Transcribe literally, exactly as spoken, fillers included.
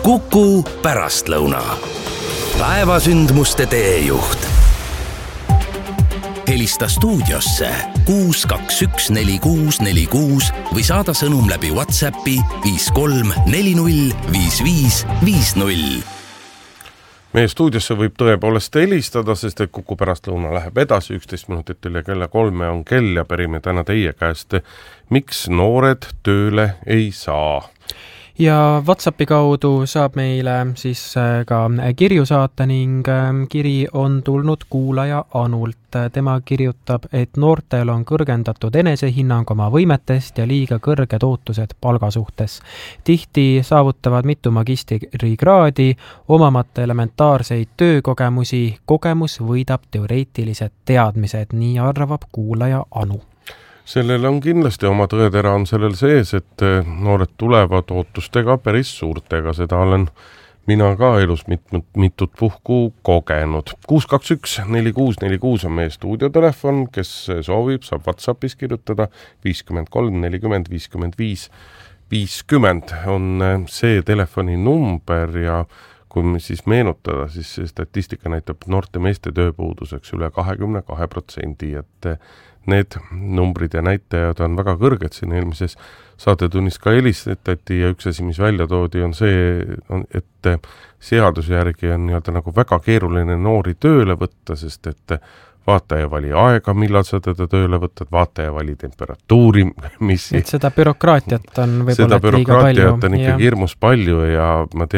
Kuku pärastlõuna. Päevasündmuste teejuht. Helista stuudiosse kuus kaks üks neli kuus neli kuus või saada sõnum läbi WhatsAppi viis kolm neli null viis viis viis null. Meie stuudiosse võib tõepoolest helistada, sest et Kuku pärastlõuna läheb edasi, üksteist minutit üle kella kolme on kell ja pärime täna teie käest, miks noored tööle ei saa. Ja WhatsAppi kaudu saab meile siis ka kirju saata ning kiri on tulnud kuulaja Anult. Tema kirjutab, et noortel on kõrgendatud enesehinnang oma võimetest ja liiga kõrged ootused palgasuhtes. Tihti saavutavad mitu magistrikraadi, omamata elementaarseid töökogemusi, kogemus võidab teoreetilised teadmised, nii arvab kuulaja Anu. Sellel on kindlasti oma tõetera on sellel sees, et noored tulevad ootustega päris suurtega, seda olen mina ka elus mitut, mitut puhku kogenud. kuus kaks üks neli kuus neli kuus on meie stuudiotelefon, kes soovib, saab WhatsAppis kirjutada viiskümmend kolm nelikümmend viiskümmend viis viiskümmend on see telefoni number ja kui me siis meenutada, siis statistika näitab noorte meeste tööpuuduseks üle kahekümne kahe protsendi, et need numbrid ja näitajad on väga kõrged, siin eelmises saatetunnis ka helistati ja üks asi, mis välja toodi, on see, et seaduse järgi on nii-öelda nagu väga keeruline noori tööle võtta, sest et vaataja vali aega, millal sa teda tööle võtad, vaataja vali temperatuuri, mis... Et seda bürokraatiat on võib-olla seda liiga palju. Seda bürokraatiat on ikkagi hirmus palju ja ma tean,